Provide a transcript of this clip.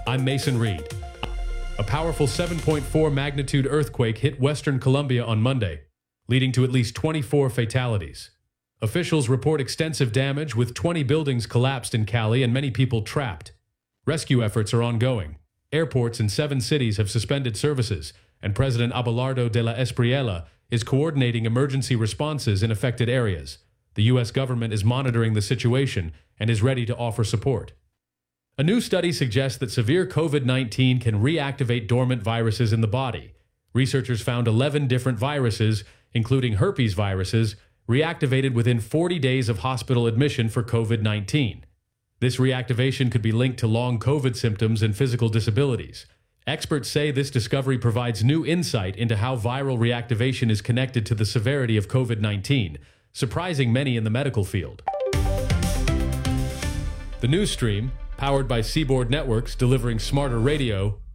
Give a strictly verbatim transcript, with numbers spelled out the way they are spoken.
I'm Mason Reed. A powerful seven point four magnitude earthquake hit western Colombia on Monday, leading to at least twenty-four fatalities. Officials report extensive damage, with twenty buildings collapsed in Cali and many people trapped. Rescue efforts are ongoing. Airports in seven cities have suspended services, and President Abelardo de la Espriella is coordinating emergency responses in affected areas. The U S government is monitoring the situation and is ready to offer support. A new study suggests that severe COVID nineteen can reactivate dormant viruses in the body. Researchers found eleven different viruses, including herpes viruses, reactivated within forty days of hospital admission for COVID nineteen. This reactivation could be linked to long COVID symptoms and physical disabilities. Experts say this discovery provides new insight into how viral reactivation is connected to the severity of COVID nineteen, surprising many in the medical field. The news stream, powered by Seaboard Networks delivering smarter radio,